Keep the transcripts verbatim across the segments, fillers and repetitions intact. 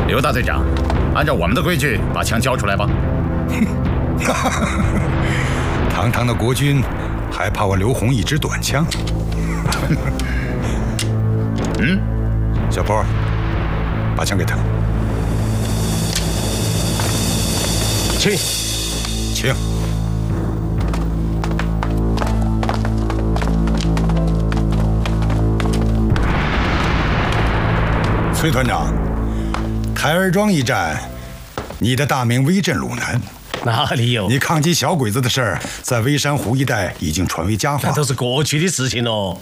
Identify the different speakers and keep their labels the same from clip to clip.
Speaker 1: 刘大队长，按照我们的规矩，把枪交出来吧。
Speaker 2: 堂堂的国军，还怕我刘洪一支短枪？
Speaker 1: 嗯，
Speaker 2: 小波，把枪给他。
Speaker 3: 请，
Speaker 2: 请。崔团长，台儿庄一战，你的大名威震鲁南。
Speaker 3: 哪里有？
Speaker 2: 你抗击小鬼子的事儿，在微山湖一带已经传为佳话。
Speaker 3: 那都是过去的事情喽。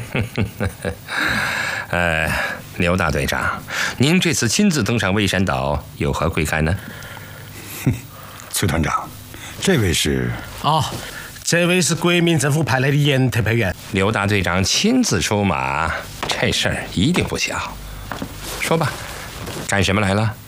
Speaker 4: 呃，刘大队长，您这次亲自登上微山岛，有何贵干呢？
Speaker 2: 崔团长，这位是……
Speaker 3: 哦，这位是国民政府派来的严特派员。
Speaker 4: 刘大队长亲自出马，这事儿一定不小。说吧，干什么来了？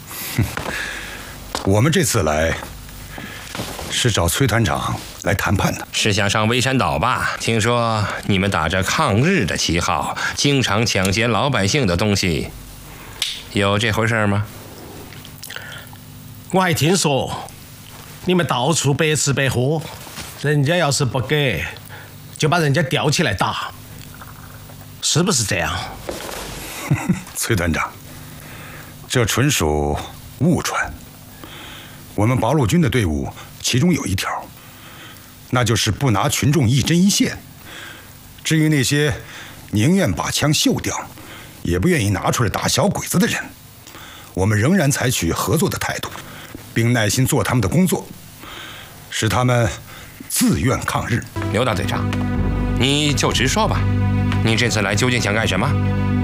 Speaker 2: 我们这次来是找崔团长来谈判的。
Speaker 4: 是想上微山岛吧？听说你们打着抗日的旗号，经常抢劫老百姓的东西，有这回事吗？
Speaker 3: 我还听说你们到处白吃白喝，人家要是不给，就把人家吊起来打，是不是这样？
Speaker 2: 崔团长，这纯属误传。我们八路军的队伍其中有一条，那就是不拿群众一针一线。至于那些宁愿把枪锈掉，也不愿意拿出来打小鬼子的人，我们仍然采取合作的态度，并耐心做他们的工作，使他们自愿抗日。
Speaker 4: 刘大队长，你就直说吧，你这次来究竟想干什么？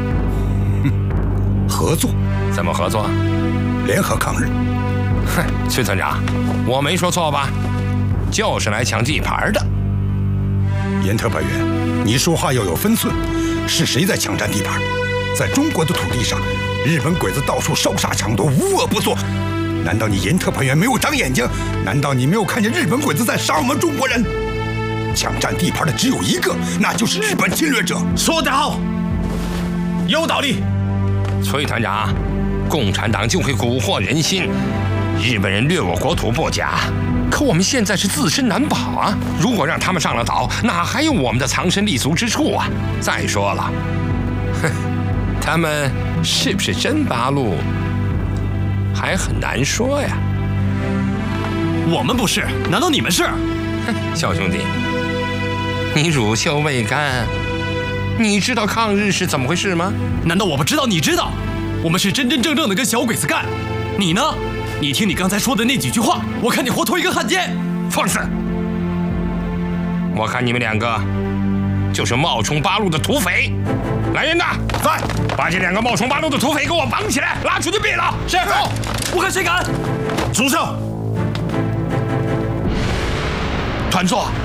Speaker 2: 合作？
Speaker 4: 怎么合作？
Speaker 2: 联合抗日。
Speaker 4: 哼，崔团长，我没说错吧？就是来抢地盘的。
Speaker 2: 严特派员，你说话要有分寸。是谁在抢占地盘？在中国的土地上，日本鬼子到处烧杀抢夺，无恶不作。难道你严特派员没有长眼睛？难道你没有看见日本鬼子在杀我们中国人？抢占地盘的只有一个，那就是日本侵略者。
Speaker 3: 说得好，有道理。
Speaker 4: 崔团长，共产党就会蛊惑人心。日本人掠我国土不假，可我们现在是自身难保啊！如果让他们上了岛，哪还有我们的藏身立足之处啊？再说了，哼，他们是不是真八路，还很难说呀。
Speaker 5: 我们不是，难道你们是？
Speaker 4: 哼，小兄弟，你乳臭未干，你知道抗日是怎么回事吗？
Speaker 5: 难道我不知道？你知道？我们是真真正正的跟小鬼子干。你呢？你听你刚才说的那几句话，我看你活脱一个汉奸！
Speaker 4: 放肆！我看你们两个就是冒充八路的土匪。来人呐，
Speaker 2: 在，
Speaker 4: 把这两个冒充八路的土匪给我绑起来，拉出去毙了！
Speaker 5: 是，我看谁敢！
Speaker 3: 住手！
Speaker 4: 团座。